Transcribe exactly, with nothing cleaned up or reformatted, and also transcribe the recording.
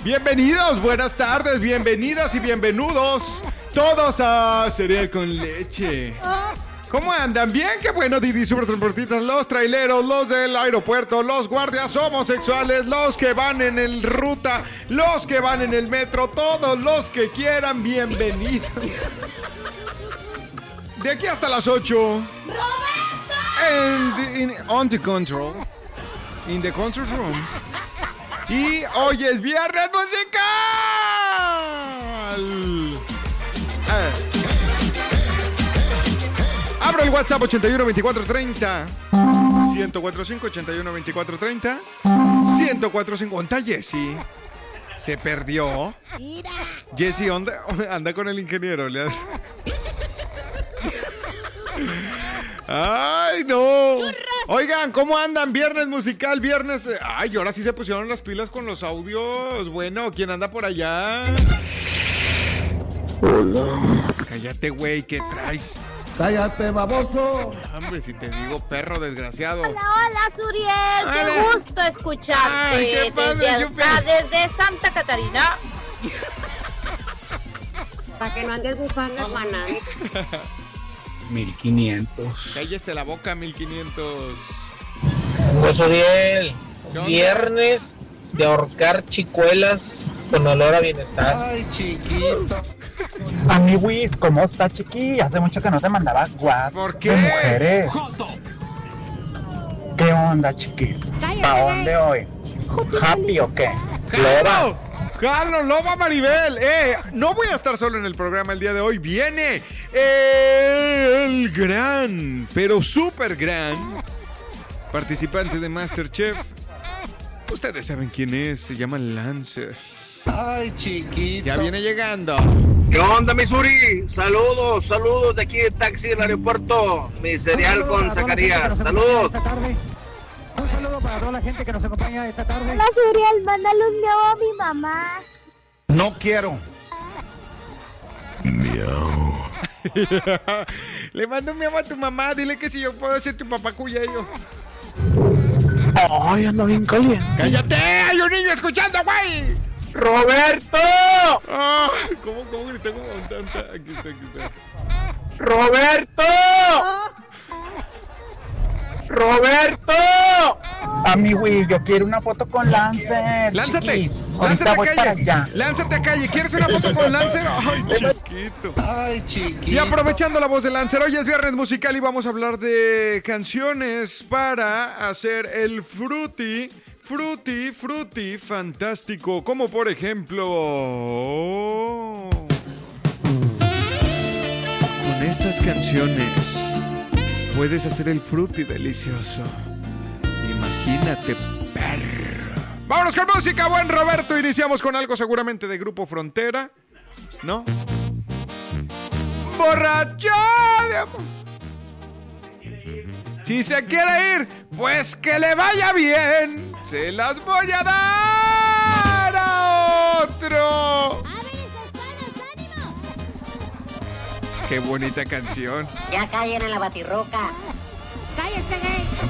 Bienvenidos, buenas tardes, bienvenidas y bienvenidos todos a Cereal con Leche. ¿Cómo andan? ¿Bien? Qué bueno, Didi Supertransportistas, los traileros, los del aeropuerto, los guardias homosexuales, los que van en el ruta, los que van en el metro, todos los que quieran, bienvenidos. De aquí hasta las ocho. ¡Roberto! In, on the control. In the control room. Y hoy es viernes musical. Eh. Abro el WhatsApp ochenta y uno veinticuatro treinta ciento cuarenta y cinco ochenta y uno veinticuatro treinta ciento cuarenta y cinco. ¿Dónde está Jessy? Se perdió. Jessy anda, anda con el ingeniero. Ay, no. Oigan, ¿cómo andan? Viernes musical, viernes. Ay, ahora sí se pusieron las pilas con los audios. Bueno, ¿quién anda por allá? Hola. Cállate, güey, ¿qué traes? Cállate, baboso. Hombre, si te digo perro desgraciado. Hola, hola, Suriel. Qué Hola. gusto escucharte. Ay, qué padre, desde, yo acá, desde Santa Catarina. Para que no andes bufando, Juana. mil quinientos. Cállese la boca, mil quinientos. Pues Uriel, ¿Qué onda? viernes de ahorcar chicuelas con olor a bienestar. Ay, chiquito. A mi Wiz, ¿cómo está, chiqui? Hace mucho que no te mandabas WhatsApp. ¿Por qué? De mujeres. ¿Qué onda, chiquis? ¿Para dónde hoy? ¿Happy o qué? ¡Jalo! ¡Jalo, Loba Maribel! Eh, no voy a estar solo en el programa el día de hoy. Viene el gran, pero súper gran participante de MasterChef. Ustedes saben quién es, se llama Lancer. Ay, chiquito. Ya viene llegando. ¿Qué onda, Missouri? Saludos, saludos de aquí de Taxi del Aeropuerto. Mi cereal con Zacarías. Saludos. Un saludo para toda la gente que nos acompaña esta tarde. Hola, Suriel. Mándale un miau a mi mamá. No quiero. Le mando un miau a tu mamá. Dile que si yo puedo ser tu papá cuyeyo. Ay, ando bien caliente. ¡Cállate! ¡Hay un niño escuchando, güey! ¡Roberto! Ah, ¿Cómo, cómo grité como tanta? Aquí está, aquí está. ¡Roberto! ¡Roberto! A mi Wiz, yo quiero una foto con Lancer. ¡Lánzate! chiquis. ¡Lánzate Ahorita a voy para calle! allá. ¡Lánzate a calle! ¿Quieres una foto con Lancer? ¡Ay, chiquito! Ay, chiquito. Y aprovechando la voz de Lancer, hoy es viernes musical y vamos a hablar de canciones para hacer el fruity, fruity, fruity fantástico. Como por ejemplo... Con estas canciones puedes hacer el fruity delicioso. Imagínate, perro. Vámonos con música, buen Roberto. Iniciamos con algo seguramente de Grupo Frontera, ¿no? Borracho de amor. Si se quiere ir, pues que le vaya bien. Se las voy a dar a otro. Qué bonita canción. Ya caen en la batirroca.